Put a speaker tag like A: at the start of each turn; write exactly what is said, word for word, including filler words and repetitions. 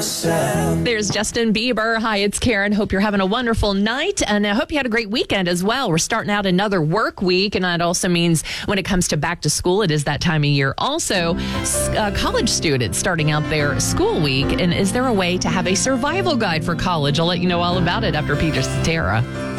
A: There's Justin Bieber. Hi, it's Karen. Hope you're having a wonderful night, and I hope you had a great weekend as well. We're starting out another work week, and that also means when it comes to back to school, it is that time of year. Also, uh, college students starting out their school week, and is there a way to have a survival guide for college? I'll let you know all about it after Peter Cetera.